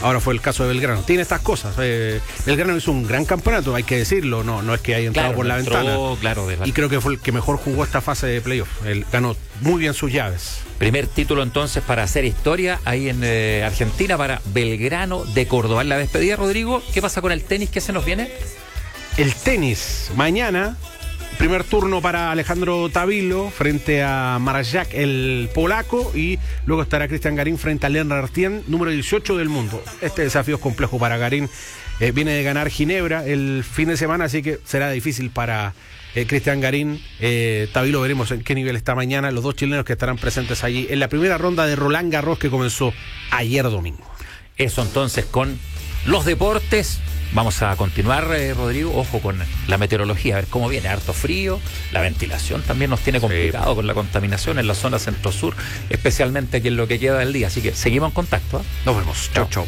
ahora fue el caso de Belgrano. Tiene estas cosas. Belgrano hizo un gran campeonato, hay que decirlo, no es que haya entrado por la ventana. Claro, y creo que fue el que mejor jugó esta fase de playoff. Él ganó muy bien sus llaves. Primer título entonces para hacer historia ahí en Argentina para Belgrano de Córdoba. En la despedida, Rodrigo, ¿qué pasa con el tenis que se nos viene? El tenis, mañana, primer turno para Alejandro Tavilo frente a Marajak, el polaco, y luego estará Cristian Garín frente a Lennart Artien, número 18 del mundo. Este desafío es complejo para Garín. Viene de ganar Ginebra el fin de semana, así que será difícil para Cristian Garín. Tavilo, veremos en qué nivel está mañana. Los dos chilenos que estarán presentes allí en la primera ronda de Roland Garros que comenzó ayer domingo. Eso entonces con los deportes. Vamos a continuar, Rodrigo, ojo con la meteorología, a ver cómo viene, harto frío, la ventilación también nos tiene complicado con la contaminación en la zona centro-sur, especialmente aquí en lo que queda del día, así que seguimos en contacto, ¿eh? Nos vemos, chau.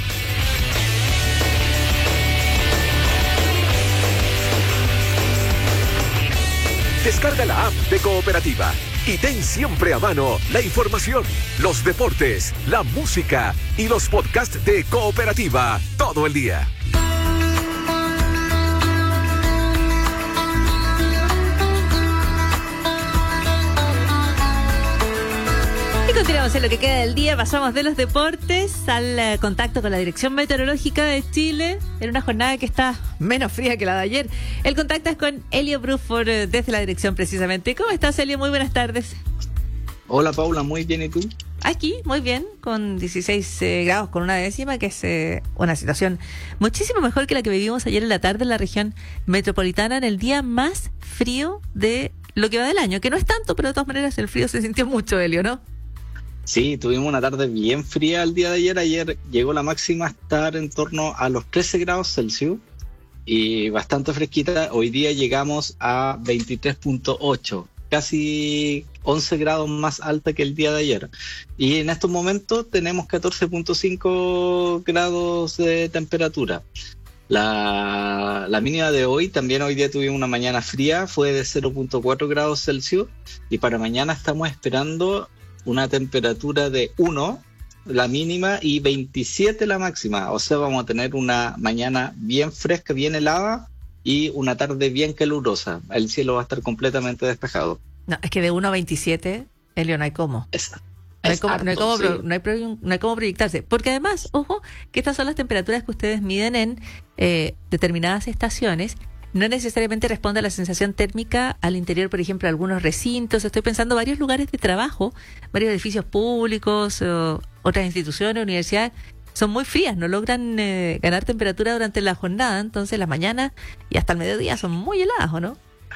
Descarga la app de Cooperativa y ten siempre a mano la información, los deportes, la música y los podcasts de Cooperativa todo el día. Y continuamos en lo que queda del día. Pasamos de los deportes al contacto con la Dirección Meteorológica de Chile en una jornada que está menos fría que la de ayer. El contacto es con Elio Bruford desde la dirección precisamente. ¿Cómo estás, Elio? Muy buenas tardes. Hola, Paula, muy bien, ¿y tú? Aquí, muy bien, con 16 grados con una décima, que es una situación muchísimo mejor que la que vivimos ayer en la tarde en la región metropolitana, en el día más frío de lo que va del año, que no es tanto, pero de todas maneras el frío se sintió mucho, Elio, ¿no? Sí, tuvimos una tarde bien fría el día de ayer. Ayer llegó la máxima a estar en torno a los 13 grados Celsius y bastante fresquita. Hoy día llegamos a 23.8, casi 11 grados más alta que el día de ayer. Y en estos momentos tenemos 14.5 grados de temperatura. La mínima de hoy, también hoy día tuvimos una mañana fría, fue de 0.4 grados Celsius y para mañana estamos esperando una temperatura de 1, la mínima, y 27 la máxima. O sea, vamos a tener una mañana bien fresca, bien helada y una tarde bien calurosa. El cielo va a estar completamente despejado. No, es que de 1 a 27, Elio, no hay cómo. No hay cómo proyectarse. Porque además, ojo, que estas son las temperaturas que ustedes miden en determinadas estaciones. No necesariamente responde a la sensación térmica al interior, por ejemplo, de algunos recintos. Estoy pensando varios lugares de trabajo, varios edificios públicos, otras instituciones, universidades, son muy frías, no logran ganar temperatura durante la jornada. Entonces las mañanas y hasta el mediodía son muy heladas, ¿o no?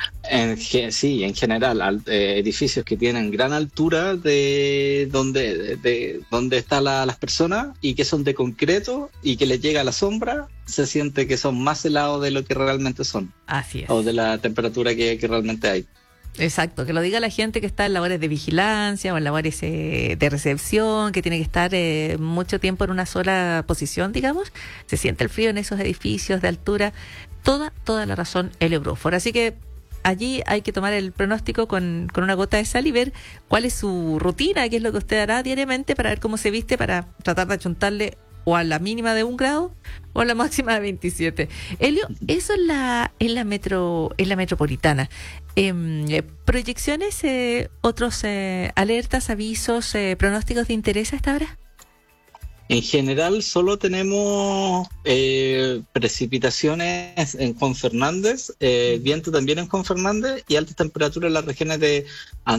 Sí, en general, edificios que tienen gran altura de donde están las personas y que son de concreto y que les llega la sombra, se siente que son más helados de lo que realmente son. Así es. O de la temperatura que realmente hay. Exacto, que lo diga la gente que está en labores de vigilancia o en labores de recepción, que tiene que estar mucho tiempo en una sola posición, digamos. Se siente el frío en esos edificios de altura. Toda la razón, Elio Bruford. Así que allí hay que tomar el pronóstico con una gota de sal y ver cuál es su rutina, qué es lo que usted hará diariamente para ver cómo se viste, para tratar de achuntarle o a la mínima de 1 grado o a la máxima de 27. Elio, eso es en la metropolitana. ¿Proyecciones, otros alertas, avisos, pronósticos de interés a esta hora? En general solo tenemos precipitaciones en Juan Fernández, viento también en Juan Fernández y altas temperaturas en las regiones de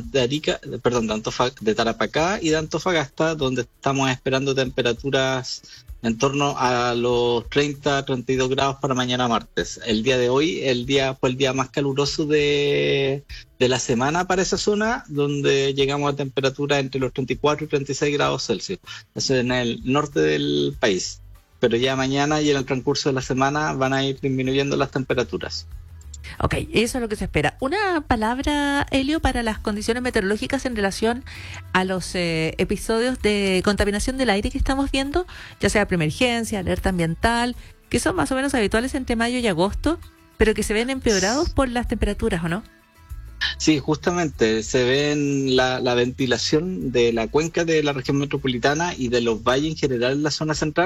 de Tarapacá y de Antofagasta, donde estamos esperando temperaturas en torno a los 32 grados para mañana martes. El día de hoy, fue el día más caluroso de la semana para esa zona, donde llegamos a temperaturas entre los 34 y 36 grados Celsius. Eso es en el norte del país. Pero ya mañana y en el transcurso de la semana van a ir disminuyendo las temperaturas. Ok, eso es lo que se espera. Una palabra, Elio, para las condiciones meteorológicas en relación a los episodios de contaminación del aire que estamos viendo, ya sea preemergencia, alerta ambiental, que son más o menos habituales entre mayo y agosto, pero que se ven empeorados por las temperaturas, ¿o no? Sí, justamente se ve en la ventilación de la cuenca de la región metropolitana y de los valles en general en la zona central.